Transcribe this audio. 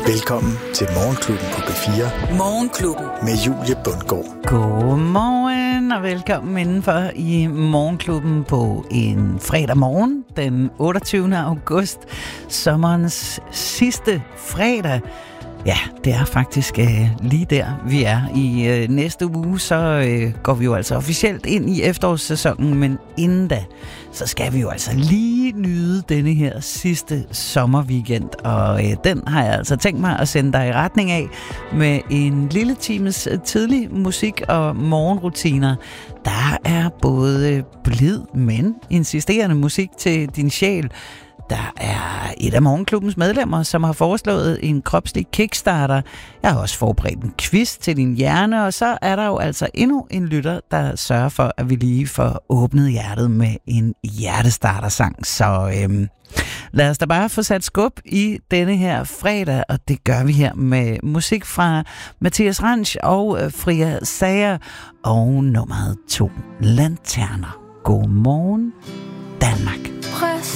Velkommen til Morgenklubben på P4. Morgenklubben. Med Julie Bundgaard. Godmorgen og velkommen indenfor i Morgenklubben på en fredag morgen, den 28. august, sommerens sidste fredag. Ja, det er faktisk lige der, vi er. I næste uge, så går vi jo altså officielt ind i efterårssæsonen, men inden da, så skal vi jo altså lige nyde denne her sidste sommerweekend, og den har jeg altså tænkt mig at sende dig i retning af med en lille times tidlig musik og morgenrutiner. Der er både blid, men insisterende musik til din sjæl. Der er et af Morgenklubbens medlemmer, som har foreslået en kropslig kickstarter. Jeg har også forberedt en quiz til din hjerne, og så er der jo altså endnu en lytter, der sørger for, at vi lige får åbnet hjertet med en hjertestartersang. Så lad os da bare få sat skub i denne her fredag, og det gør vi her med musik fra Mathias Ranch og Fria Sager og nummeret 2 Lanterner. God morgen, Danmark.